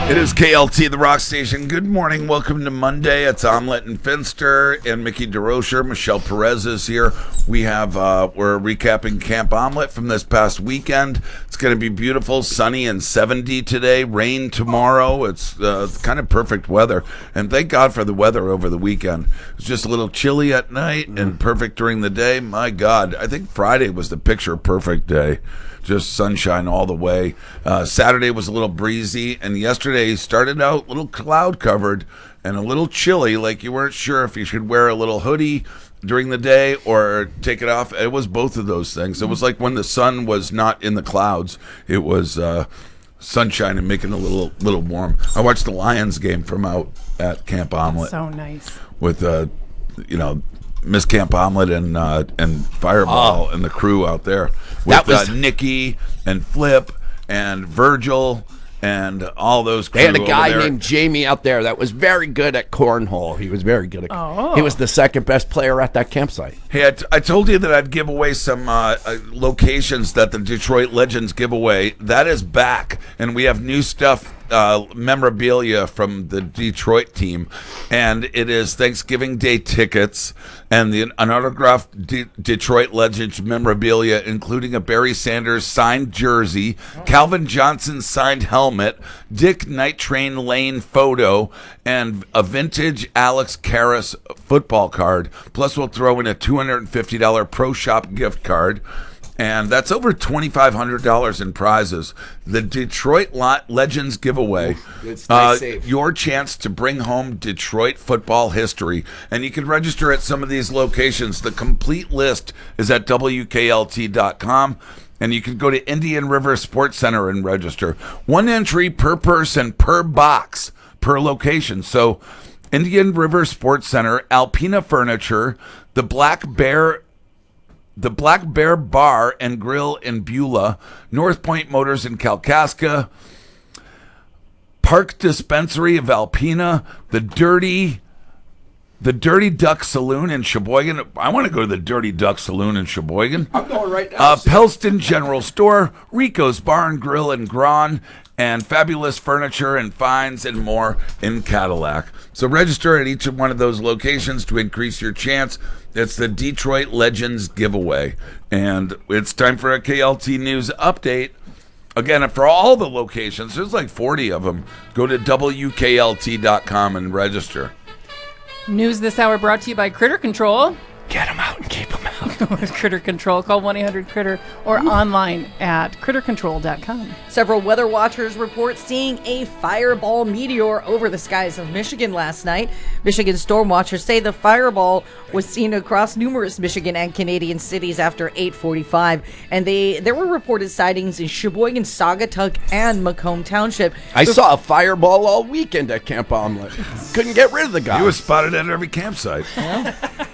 It is KLT, the rock station. Good morning. Welcome to Monday. It's Omelette and Finster and Mickey DeRocher. Michelle Perez is here. We're recapping Camp Omelette from this past weekend. It's going to be beautiful, sunny and 70 today. Rain tomorrow. It's kind of perfect weather. And thank God for the weather over the weekend. It's just a little chilly at night and perfect during the day. My God, I think Friday was the picture perfect day. Just sunshine all the way. Saturday was a little breezy, and yesterday started out a little cloud covered and a little chilly, like you weren't sure if you should wear a little hoodie during the day or take it off. It was both of those things. It was like when the sun was not in the clouds, it was sunshine and making a little warm. I watched the Lions game from out at Camp Omelette. So nice. With Miss Camp Omelette and Fireball and the crew out there with Nikki and Flip and Virgil and all those crew. They had a guy named Jamie out there that was very good at cornhole. He was very good at He was the second best player at that campsite. Hey, I told you that I'd give away some locations that the Detroit Legends give away. That is back, and we have new stuff. Memorabilia from the Detroit team, and it is Thanksgiving Day tickets and an autographed Detroit Legends memorabilia, including a Barry Sanders signed jersey, Calvin Johnson signed helmet, Dick Night Train Lane photo, and a vintage Alex Karras football card. Plus, we'll throw in a $250 Pro Shop gift card. And that's over $2,500 in prizes. The Detroit Legends giveaway. Your chance to bring home Detroit football history. And you can register at some of these locations. The complete list is at WKLT.com. And you can go to Indian River Sports Center and register. One entry per person, per box, per location. So Indian River Sports Center, Alpina Furniture, the Black Bear Bar and Grill in Beulah, North Point Motors in Kalkaska, Park Dispensary of Alpena, the Dirty Duck Saloon in Sheboygan. I want to go to the Dirty Duck Saloon in Sheboygan. I'm going right now. Pelston General Store, Rico's Bar and Grill in Grawn, and Fabulous Furniture and Finds and more in Cadillac. So register at each one of those locations to increase your chance. It's the Detroit Legends giveaway. And it's time for a KLT News update. Again, for all the locations, there's like 40 of them. Go to WKLT.com and register. News this hour brought to you by Critter Control. Get them out and keep them out. Critter Control. Call 1-800-CRITTER or online at crittercontrol.com. Several weather watchers report seeing a fireball meteor over the skies of Michigan last night. Michigan storm watchers say the fireball was seen across numerous Michigan and Canadian cities after 8:45, and there were reported sightings in Sheboygan, Saugatuck, and Macomb Township. I saw a fireball all weekend at Camp Omelette. Couldn't get rid of the guy. He was spotted at every campsite. Yeah.